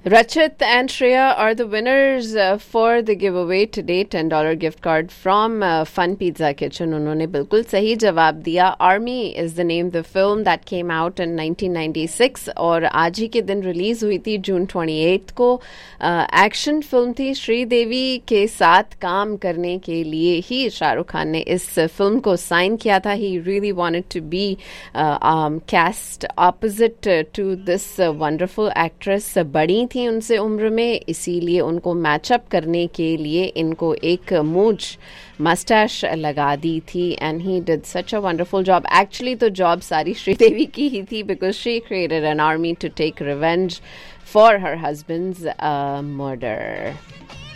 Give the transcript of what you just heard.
Rachit and Shreya are the winners for the giveaway today. $10 gift card from Fun Pizza Kitchen. उन्होंने बिल्कुल सही जवाब दिया. Army is the name of the film that came out in 1996 और आज ही के दिन रिलीज हुई थी जून 28 को. एक्शन फिल्म थी. श्रीदेवी के साथ काम करने के लिए ही शाहरुख खान ने इस फिल्म को साइन किया था. He really wanted to be cast opposite to this wonderful actress. बड़ी थी उनसे उम्र में, इसीलिए उनको मैचअप करने के लिए इनको एक मूंछ मस्टैश लगा दी थी. And he did such a wonderful job. Actually तो जॉब सारी श्रीदेवी की ही थी because she created an army to take revenge for her husband's murder.